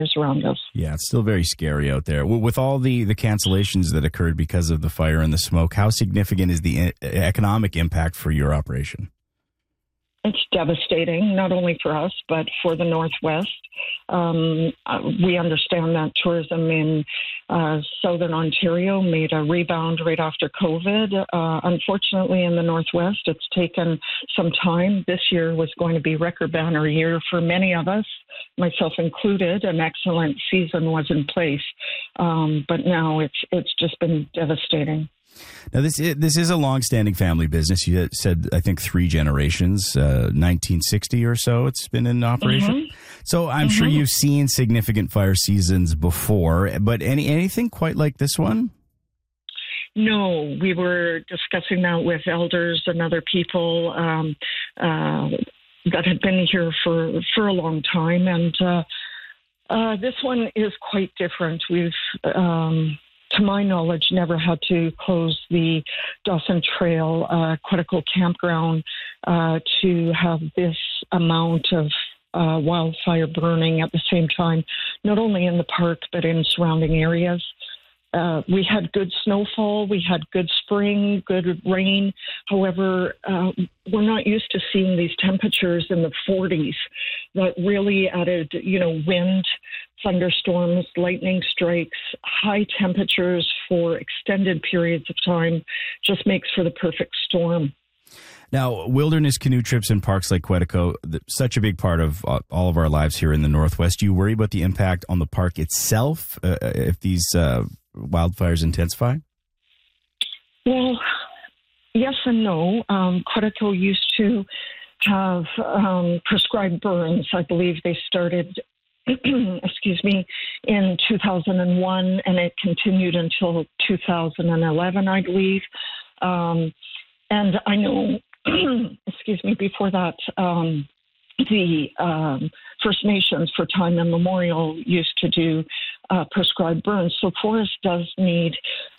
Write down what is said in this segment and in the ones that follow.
around us. Yeah, it's still very scary out there. With all the cancellations that occurred because of the fire and the smoke, how significant is the economic impact for your operation? It's devastating, not only for us, but for the Northwest. We understand that tourism in southern Ontario made a rebound right after COVID. Unfortunately, in the Northwest, it's taken some time. This year was going to be record banner year for many of us, myself included. An excellent season was in place, but now it's just been devastating. Now, this is a long-standing family business. You said, I think, 3 generations, 1960 or so it's been in operation. Mm-hmm. So I'm sure you've seen significant fire seasons before, but anything quite like this one? No, we were discussing that with elders and other people that had been here for a long time. And this one is quite different. We've to my knowledge, never had to close the Dawson Trail Quetico campground to have this amount of wildfire burning at the same time, not only in the park, but in surrounding areas. We had good snowfall, we had good spring, good rain. However, we're not used to seeing these temperatures in the 40s that really added, wind, thunderstorms, lightning strikes, high temperatures for extended periods of time just makes for the perfect storm. Now, wilderness canoe trips in parks like Quetico, such a big part of all of our lives here in the Northwest. Do you worry about the impact on the park itself if these wildfires intensify? Well, yes and no. Quetico used to have prescribed burns. I believe they started in 2001, and it continued until 2011, I believe. And I know, before that, the First Nations for time immemorial used to do prescribed burns. So forest does need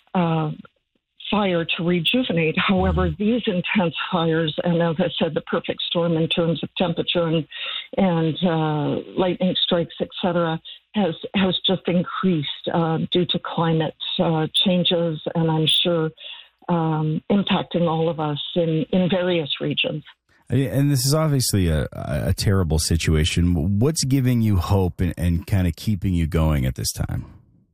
fire to rejuvenate. However, these intense fires, and as I said, the perfect storm in terms of temperature and lightning strikes, etc., has just increased due to climate changes, and I'm sure impacting all of us in various regions. And this is obviously a terrible situation. What's giving you hope and kind of keeping you going at this time?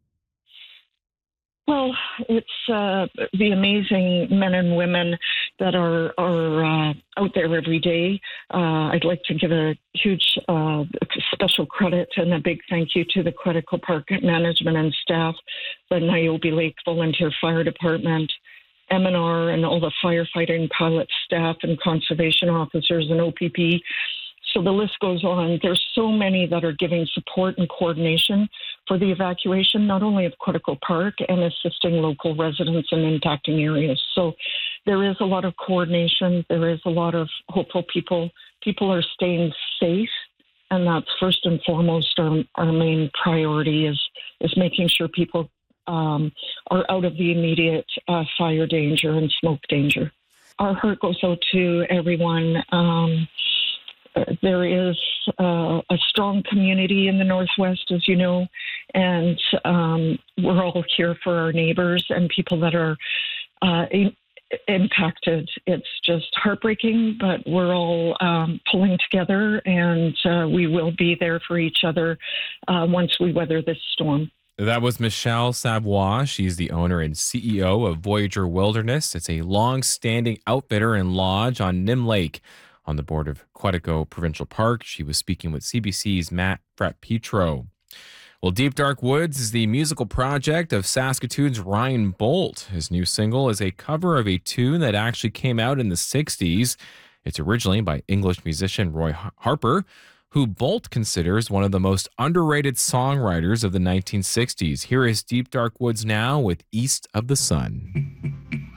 Well, it's the amazing men and women that are out there every day. I'd like to give a huge special credit and a big thank you to the Quetico Park management and staff, the Niobe Lake Volunteer Fire Department, M&R, and all the firefighting pilot staff and conservation officers and OPP. So the list goes on. There's so many that are giving support and coordination for the evacuation, not only of Quetico Park, and assisting local residents in impacting areas. So there is a lot of coordination. There is a lot of hopeful people. People are staying safe, and that's first and foremost our main priority is making sure people are out of the immediate fire danger and smoke danger. Our heart goes out to everyone. There is a strong community in the Northwest, as you know, and we're all here for our neighbors and people that are impacted. It's just heartbreaking, but we're all pulling together, and we will be there for each other once we weather this storm. That was Michelle Savoie. She's the owner and CEO of Voyager Wilderness. It's a long-standing outfitter and lodge on Nim Lake on the board of Quetico Provincial Park. She was speaking with CBC's Matt Petro. Well, Deep Dark Woods is the musical project of Saskatoon's Ryan Bolt. His new single is a cover of a tune that actually came out in the 60s. It's originally by English musician Roy Harper, who Bolt considers one of the most underrated songwriters of the 1960s. Here is Deep Dark Woods now with East of the Sun.